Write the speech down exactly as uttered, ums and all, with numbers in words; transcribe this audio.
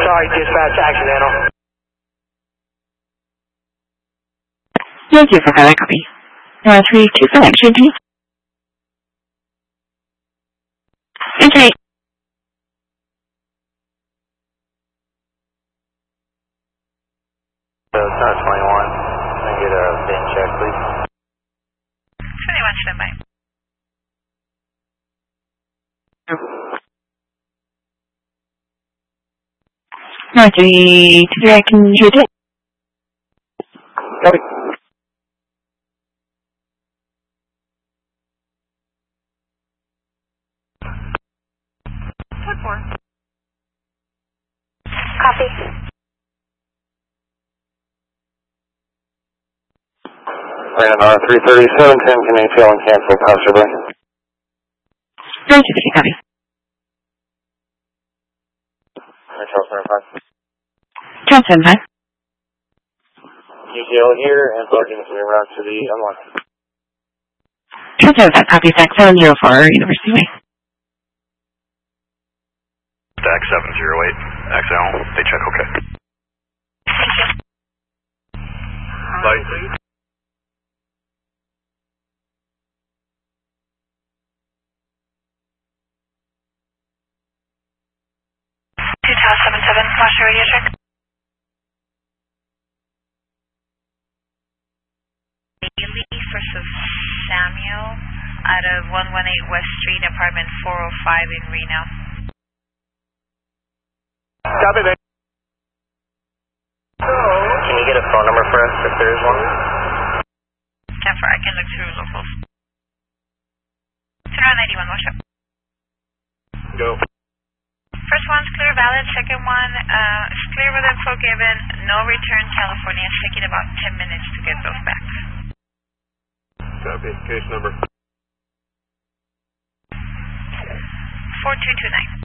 sorry, dispatch, accidental. Thank you for calling copy. Uh, three two selection, please. Okay. So it's not twenty-one. Can I get a bin check, please? twenty-one, standby. No, three two, I can hear it. Copy. What for? Copy. Random R three thirty-seven ten, can you tail and cancel possibly? Thank you, copy. Charles Center five. Johnson, huh? U T L here and parking is moving around to the unlock. Johnson, that copy stack seven zero four, University Way. Stack seven zero eight, X L, they check okay. Bye. two Tower seven seven, flash radio check. Bailey versus Samuel out of one one eight West Street, apartment four oh five in Reno. Copy, man. Can you get a phone number for us if there is one? Canfor, I can look through locals. two nine one, watch up. Go. First one's clear, valid. Second one uh, is clear with info given. No return, California. It's taking about ten minutes to get those back. Copy. Case number. four two two nine.